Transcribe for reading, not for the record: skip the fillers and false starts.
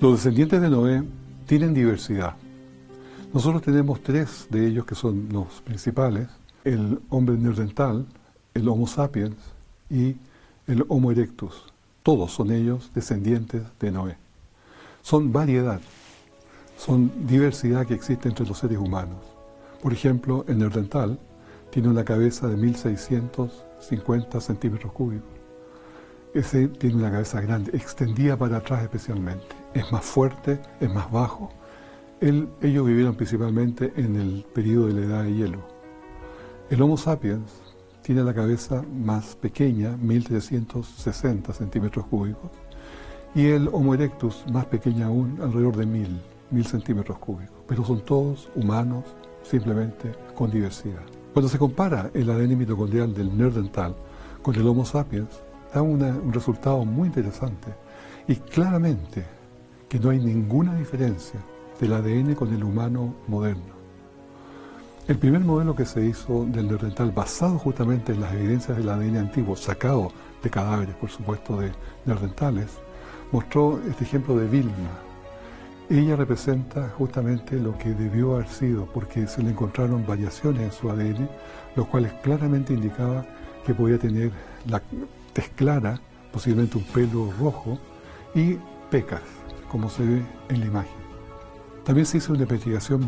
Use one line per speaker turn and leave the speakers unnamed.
Los descendientes de Noé tienen diversidad. Nosotros tenemos tres de ellos que son los principales: el hombre neandertal, el Homo sapiens y el Homo erectus. Todos son ellos descendientes de Noé. Son variedad, son diversidad que existe entre los seres humanos. Por ejemplo, el neandertal tiene una cabeza de 1650 centímetros cúbicos. Ese tiene una cabeza grande, extendida para atrás especialmente. Es más fuerte, es más bajo. Ellos vivieron principalmente en el periodo de la edad de hielo. El Homo sapiens tiene la cabeza más pequeña, 1360 centímetros cúbicos, y el Homo erectus más pequeña aún, alrededor de 1000 centímetros cúbicos. Pero son todos humanos, simplemente con diversidad. Cuando se compara el ADN mitocondrial del neandertal con el Homo sapiens, da un resultado muy interesante, y claramente que no hay ninguna diferencia del ADN con el humano moderno. El primer modelo que se hizo del neandertal, basado justamente en las evidencias del ADN antiguo, sacado de cadáveres, por supuesto, de neandertales, mostró este ejemplo de Vilma. Ella representa justamente lo que debió haber sido, porque se le encontraron variaciones en su ADN, los cuales claramente indicaba que podía tener la tez clara, posiblemente un pelo rojo, y pecas, como se ve en la imagen. También se hizo una investigación